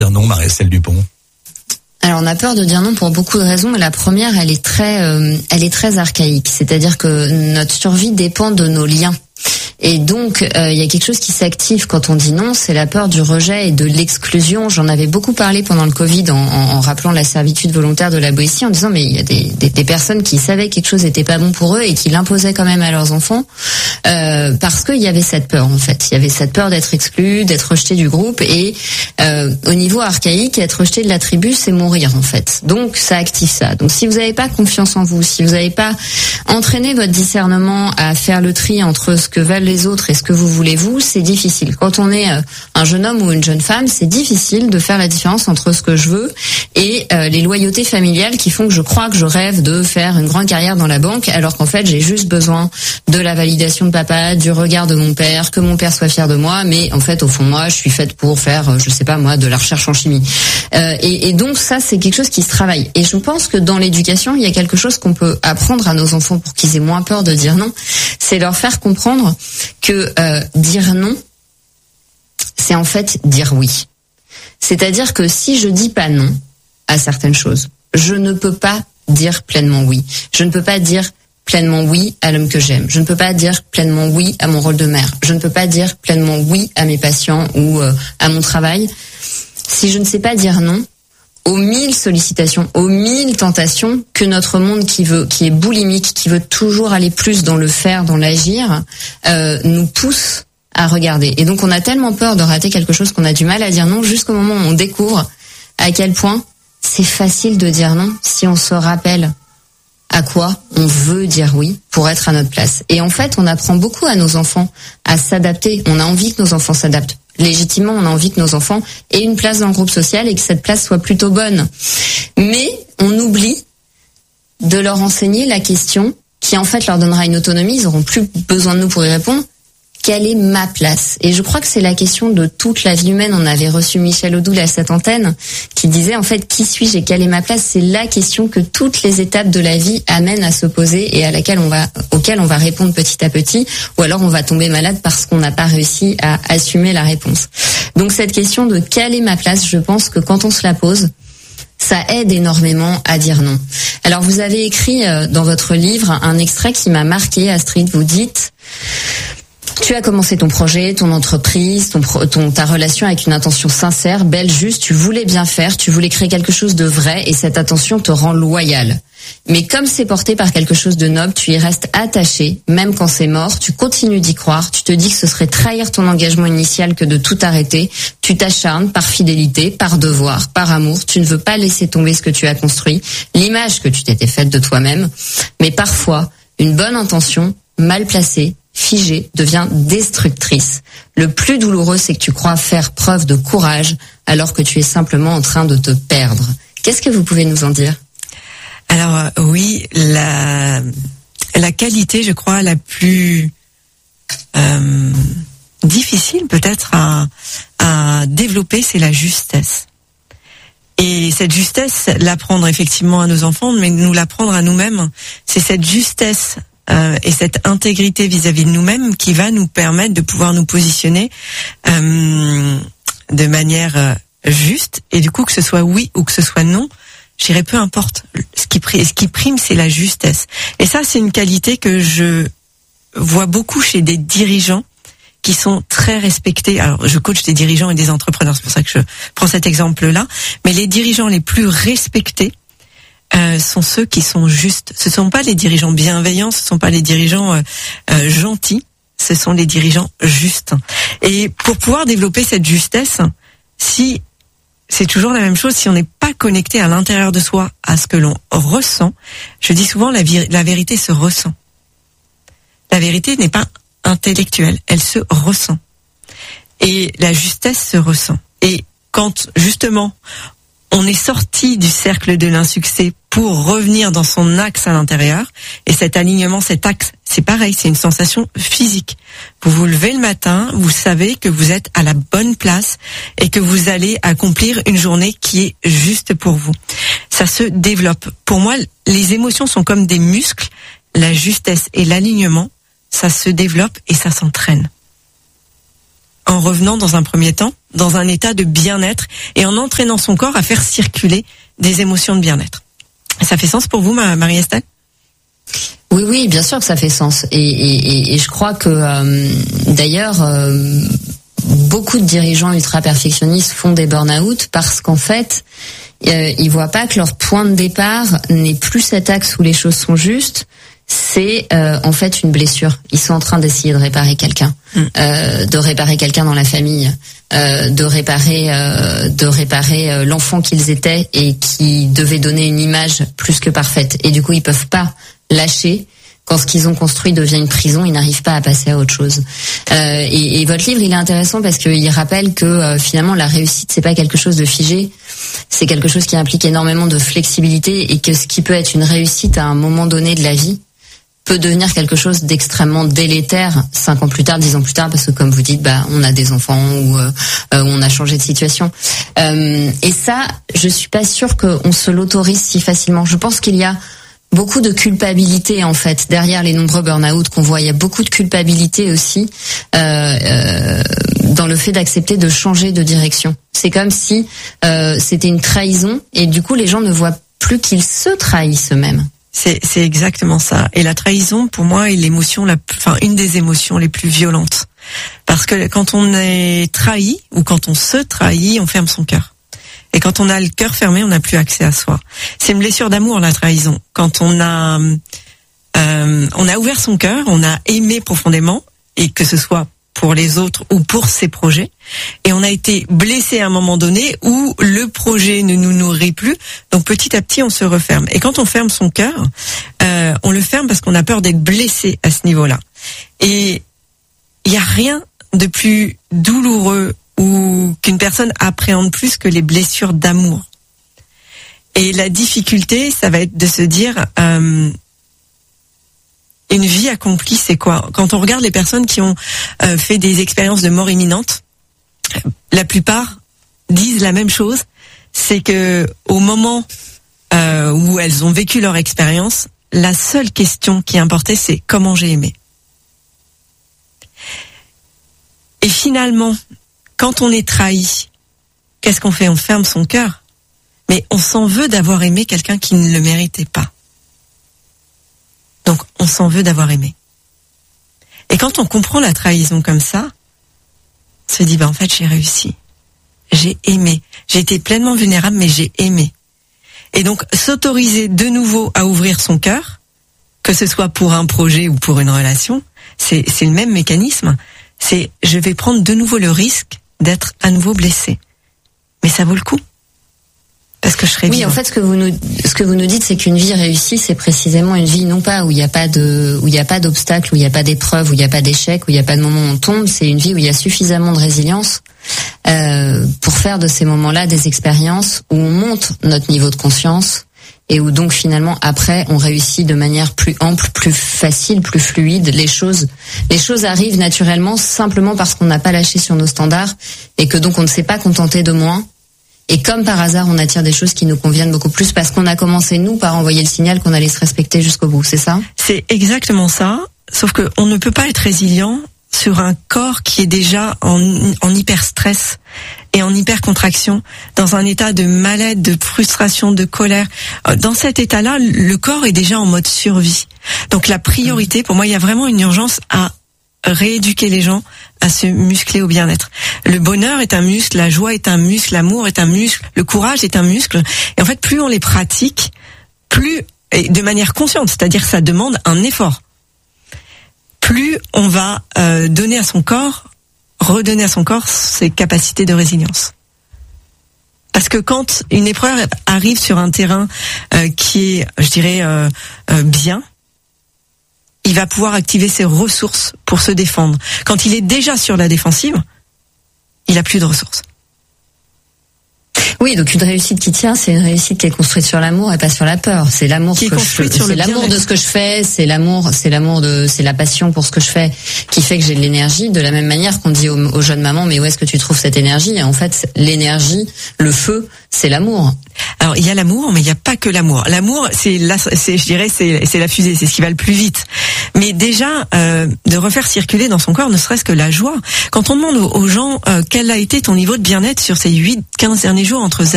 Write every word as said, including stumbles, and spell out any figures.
Non, Marie-Estelle Dupont. Alors on a peur de dire non pour beaucoup de raisons, mais la première, elle est très, euh, elle est très archaïque. C'est-à-dire que notre survie dépend de nos liens. Et donc, il euh, y a quelque chose qui s'active quand on dit non, c'est la peur du rejet et de l'exclusion. J'en avais beaucoup parlé pendant le Covid en, en, en rappelant la servitude volontaire de la Boétie, en disant mais il y a des, des, des personnes qui savaient que quelque chose n'était pas bon pour eux et qui l'imposaient quand même à leurs enfants euh, parce qu'il y avait cette peur en fait. Il y avait cette peur d'être exclu, d'être rejeté du groupe et euh, au niveau archaïque, être rejeté de la tribu, c'est mourir en fait. Donc ça active ça. Donc si vous n'avez pas confiance en vous, si vous n'avez pas entraîné votre discernement à faire le tri entre ce que veulent les autres et ce que vous voulez vous, c'est difficile. Quand on est euh, un jeune homme ou une jeune femme, c'est difficile de faire la différence entre ce que je veux et euh, les loyautés familiales qui font que je crois que je rêve de faire une grande carrière dans la banque, alors qu'en fait j'ai juste besoin de la validation de papa, du regard de mon père, que mon père soit fier de moi, mais en fait au fond moi je suis faite pour faire, je sais pas moi, de la recherche en chimie. Euh, et, et donc ça c'est quelque chose qui se travaille. Et je pense que dans l'éducation il y a quelque chose qu'on peut apprendre à nos enfants pour qu'ils aient moins peur de dire non, c'est leur faire comprendre que euh, dire non, c'est en fait dire oui. C'est-à-dire que si je dis pas non à certaines choses, je ne peux pas dire pleinement oui. Je ne peux pas dire pleinement oui à l'homme que j'aime. Je ne peux pas dire pleinement oui à mon rôle de mère. Je ne peux pas dire pleinement oui à mes patients ou euh, à mon travail. Si je ne sais pas dire non aux mille sollicitations, aux mille tentations que notre monde qui veut, qui est boulimique, qui veut toujours aller plus dans le faire, dans l'agir, euh, nous pousse à regarder. Et donc on a tellement peur de rater quelque chose qu'on a du mal à dire non jusqu'au moment où on découvre à quel point c'est facile de dire non si on se rappelle à quoi on veut dire oui pour être à notre place. Et en fait, on apprend beaucoup à nos enfants à s'adapter. On a envie que nos enfants s'adaptent. Légitimement, on a envie que nos enfants aient une place dans le groupe social et que cette place soit plutôt bonne. Mais on oublie de leur enseigner la question qui en fait leur donnera une autonomie, ils n'auront plus besoin de nous pour y répondre. Quelle est ma place? Et je crois que c'est la question de toute la vie humaine. On avait reçu Michel Odoul à cette antenne qui disait en fait qui suis-je et quelle est ma place? C'est la question que toutes les étapes de la vie amènent à se poser et à laquelle on va, auquel on va répondre petit à petit, ou alors on va tomber malade parce qu'on n'a pas réussi à assumer la réponse. Donc cette question de quelle est ma place, je pense que quand on se la pose, ça aide énormément à dire non. Alors vous avez écrit dans votre livre un extrait qui m'a marqué, Astrid, vous dites: tu as commencé ton projet, ton entreprise, ton, ton, ta relation avec une intention sincère, belle, juste, tu voulais bien faire, tu voulais créer quelque chose de vrai et cette intention te rend loyal. Mais comme c'est porté par quelque chose de noble, tu y restes attaché, même quand c'est mort, tu continues d'y croire, tu te dis que ce serait trahir ton engagement initial que de tout arrêter, tu t'acharnes par fidélité, par devoir, par amour, tu ne veux pas laisser tomber ce que tu as construit, l'image que tu t'étais faite de toi-même, mais parfois, une bonne intention, mal placée, figée, devient destructrice. Le plus douloureux, c'est que tu crois faire preuve de courage alors que tu es simplement en train de te perdre. Qu'est-ce que vous pouvez nous en dire? Alors euh, oui, la la qualité, je crois, la plus euh, difficile peut-être à à développer, c'est la justesse. Et cette justesse, l'apprendre effectivement à nos enfants, mais nous l'apprendre à nous-mêmes, c'est cette justesse Euh, et cette intégrité vis-à-vis de nous-mêmes qui va nous permettre de pouvoir nous positionner euh, de manière euh, juste, et du coup que ce soit oui ou que ce soit non, je dirais peu importe. Ce qui prime, ce qui prime, c'est la justesse. Et ça, c'est une qualité que je vois beaucoup chez des dirigeants qui sont très respectés. Alors, je coach des dirigeants et des entrepreneurs, c'est pour ça que je prends cet exemple-là. Mais les dirigeants les plus respectés Euh, sont ceux qui sont justes. Ce sont pas les dirigeants bienveillants, ce sont pas les dirigeants euh, euh, gentils, ce sont les dirigeants justes. Et pour pouvoir développer cette justesse, si c'est toujours la même chose, si on n'est pas connecté à l'intérieur de soi, à ce que l'on ressent, je dis souvent la, vi- la vérité se ressent. La vérité n'est pas intellectuelle, elle se ressent. Et la justesse se ressent. Et quand justement on est sorti du cercle de l'insuccès pour revenir dans son axe à l'intérieur. Et cet alignement, cet axe, c'est pareil, c'est une sensation physique. Vous vous levez le matin, vous savez que vous êtes à la bonne place et que vous allez accomplir une journée qui est juste pour vous. Ça se développe. Pour moi, les émotions sont comme des muscles. La justesse et l'alignement, ça se développe et ça s'entraîne. en revenant dans un premier temps dans un état de bien-être et en entraînant son corps à faire circuler des émotions de bien-être. Ça fait sens pour vous, Marie-Estelle ? Oui, oui, bien sûr que ça fait sens. Et, et, et je crois que, euh, d'ailleurs, euh, beaucoup de dirigeants ultra-perfectionnistes font des burn-out parce qu'en fait, euh, ils voient pas que leur point de départ n'est plus cet axe où les choses sont justes. C'est euh, en fait une blessure. Ils sont en train d'essayer de réparer quelqu'un, mmh. euh, de réparer quelqu'un dans la famille, euh, de réparer, euh, de réparer euh, l'enfant qu'ils étaient et qui devait donner une image plus que parfaite. Et du coup, ils peuvent pas lâcher. Quand ce qu'ils ont construit devient une prison, ils n'arrivent pas à passer à autre chose. Euh, et, et votre livre, il est intéressant parce qu'il rappelle que euh, finalement la réussite, c'est pas quelque chose de figé, c'est quelque chose qui implique énormément de flexibilité et que ce qui peut être une réussite à un moment donné de la vie peut devenir quelque chose d'extrêmement délétère cinq ans plus tard, dix ans plus tard, parce que comme vous dites, bah on a des enfants ou euh, on a changé de situation. Euh, et ça, je suis pas sûre qu'on se l'autorise si facilement. Je pense qu'il y a beaucoup de culpabilité en fait derrière les nombreux burn-out qu'on voit. Il y a beaucoup de culpabilité aussi euh, euh, dans le fait d'accepter de changer de direction. C'est comme si euh, c'était une trahison et du coup les gens ne voient plus qu'ils se trahissent eux-mêmes. C'est, c'est exactement ça. Et la trahison, pour moi, est l'émotion la, enfin, une des émotions les plus violentes. Parce que quand on est trahi, ou quand on se trahit, on ferme son cœur. Et quand on a le cœur fermé, on n'a plus accès à soi. C'est une blessure d'amour, la trahison. Quand on a, euh, on a ouvert son cœur, on a aimé profondément, et que ce soit pour les autres ou pour ses projets, et on a été blessé à un moment donné où le projet ne nous nourrit plus, donc petit à petit on se referme. Et quand on ferme son cœur, euh, on le ferme parce qu'on a peur d'être blessé à ce niveau-là. Et il n'y a rien de plus douloureux ou qu'une personne appréhende plus que les blessures d'amour. Et la difficulté, ça va être de se dire... Euh, Une vie accomplie, c'est quoi ? Quand on regarde les personnes qui ont euh, fait des expériences de mort imminente, la plupart disent la même chose, c'est que au moment euh, où elles ont vécu leur expérience, la seule question qui importait, c'est comment j'ai aimé. Et finalement, quand on est trahi, qu'est-ce qu'on fait ? On ferme son cœur, mais on s'en veut d'avoir aimé quelqu'un qui ne le méritait pas. Donc, on s'en veut d'avoir aimé. Et quand on comprend la trahison comme ça, on se dit, bah, en fait, j'ai réussi. J'ai aimé. J'ai été pleinement vulnérable, mais j'ai aimé. Et donc, s'autoriser de nouveau à ouvrir son cœur, que ce soit pour un projet ou pour une relation, c'est, c'est le même mécanisme. C'est, je vais prendre de nouveau le risque d'être à nouveau blessé. Mais ça vaut le coup. Parce que je serais oui, vivant. En fait, ce que vous nous, ce que vous nous dites, c'est qu'une vie réussie, c'est précisément une vie non pas où il n'y a pas de, où il n'y a pas d'obstacles, où il n'y a pas d'épreuves, où il n'y a pas d'échecs, où il n'y a pas de moment où on tombe. C'est une vie où il y a suffisamment de résilience euh, pour faire de ces moments-là des expériences où on monte notre niveau de conscience et où donc finalement après on réussit de manière plus ample, plus facile, plus fluide. Les choses, les choses arrivent naturellement simplement parce qu'on n'a pas lâché sur nos standards et que donc on ne s'est pas contenté de moins. Et comme par hasard, on attire des choses qui nous conviennent beaucoup plus parce qu'on a commencé, nous, par envoyer le signal qu'on allait se respecter jusqu'au bout, c'est ça ? C'est exactement ça, sauf que on ne peut pas être résilient sur un corps qui est déjà en, en hyper stress et en hyper contraction, dans un état de malaise, de frustration, de colère. Dans cet état-là, le corps est déjà en mode survie. Donc la priorité, pour moi, il y a vraiment une urgence à rééduquer les gens à se muscler au bien-être. Le bonheur est un muscle, la joie est un muscle, l'amour est un muscle, le courage est un muscle. Et en fait, plus on les pratique, plus, et de manière consciente, c'est-à-dire que ça demande un effort, plus on va euh, donner à son corps, redonner à son corps ses capacités de résilience. Parce que quand une épreuve arrive sur un terrain euh, qui est, je dirais, euh, euh, bien, il va pouvoir activer ses ressources pour se défendre. Quand il est déjà sur la défensive, il a plus de ressources. Oui, donc une réussite qui tient, c'est une réussite qui est construite sur l'amour et pas sur la peur. C'est l'amour qui est que construite je, sur c'est le l'amour bien-être. de ce que je fais, c'est l'amour, c'est l'amour de, c'est la passion pour ce que je fais qui fait que j'ai de l'énergie. De la même manière qu'on dit aux, aux jeunes mamans, mais où est-ce que tu trouves cette énergie? Et en fait, l'énergie, le feu, c'est l'amour. Alors il y a l'amour, mais il n'y a pas que l'amour. L'amour, c'est la, c'est, je dirais, c'est, c'est la fusée, c'est ce qui va le plus vite. Mais déjà, euh, de refaire circuler dans son corps, ne serait-ce que la joie. Quand on demande aux, aux gens euh, quel a été ton niveau de bien-être sur ces huit, quinze derniers jours entre